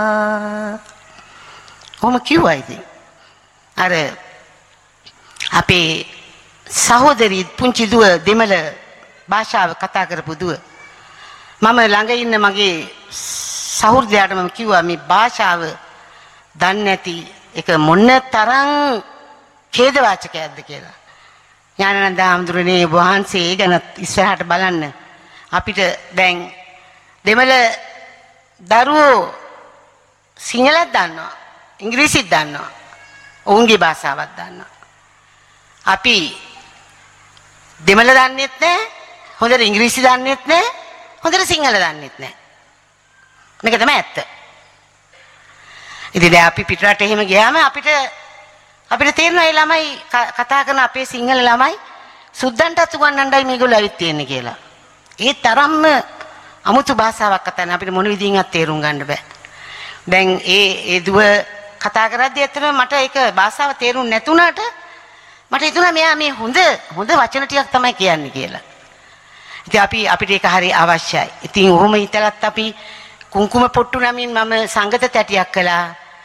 කොහොම කිව්වා ඉතින්. අර අපේ සහෝදරි පුංචි දුව දෙමළ භාෂාව කතා කරපු දුව. මම ළඟ ඉන්න මගේ සහෘදයාට මම කිව්වා මේ භාෂාව දන්නේ නැති එක මොන තරම් ඛේදවාචකයක්ද කියලා. ඥානানন্দ හාමුදුරනේ වහන්සේ ගැන ඉස්සරහට බලන්න. අපිට දැන් දෙමළ දරුවෝ සිංහලත් දන්නවා, ඉංග්‍රීසිත් දන්නවා, ඔවුන්ගේ භාෂාවක් දන්නවා. අපි දෙමළ දන්නෙත් නැහැ, හොඳට ඉංග්‍රීසි දන්නෙත් නැහැ, හොඳට සිංහල දන්නෙත් නැහැ. මේක තමයි ඇත්ත. ඉතින් දැන් අපි පිටරට එහෙම ගියාම අපිට තේරෙනවා ඒ ළමයි කතා කරන අපේ සිංහල ළමයි සුද්දන්ටත් උගන්වන්නයි මේගොල්ලෝ ඇවිත් තියෙන්නේ කියලා. ඒ තරම්ම අමුතු භාෂාවක් කතා කරන අපිට මොන විදිහින්වත් තේරුම් ගන්න බෑ. දැන් ඒ දුව කතා කරද්දී ඇත්තටම මට ඒක භාෂාව තේරුම් නැතුණාට මට හිතුණා මෙයා මේ හොඳ වචන ටිකක් තමයි කියන්නේ කියලා. ඉතින් අපිට ඒක හරි අවශ්‍යයි. ඉතින් ඔහොම හිතලත් අපි කුංකුම පොට්ටු නමින් මම සංගත තැටියක් කළා.